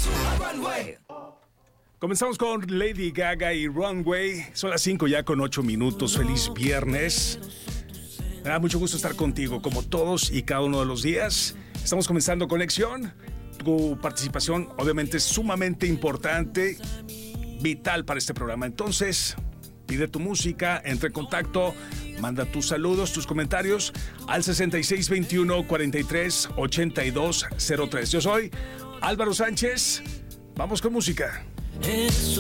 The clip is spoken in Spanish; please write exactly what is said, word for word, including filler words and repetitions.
Comenzamos con Lady Gaga y Runway. Son las cinco ya con ocho minutos. Feliz viernes. Me da mucho gusto estar contigo, como todos y cada uno de los días. Estamos comenzando Conexión. Tu participación, obviamente, es sumamente importante, vital para este programa. Entonces, pide tu música, entra en contacto, manda tus saludos, tus comentarios al sesenta y seis veintiuno cuarenta y tres ochenta y dos cero tres. Yo soy Álvaro Sánchez. Vamos con música.